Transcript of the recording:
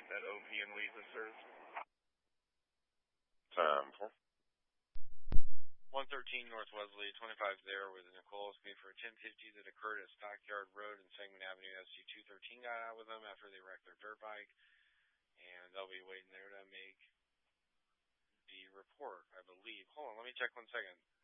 that OP and Lisa serves. Time for 113 North Wesley, 25 there with Nicole. It's me for a 1050 that occurred at Stockyard Road and Segment Avenue. SG213 got out with them after they wrecked their dirt bike, and they'll be waiting there to make the report, I believe. Hold on, let me check 1 second.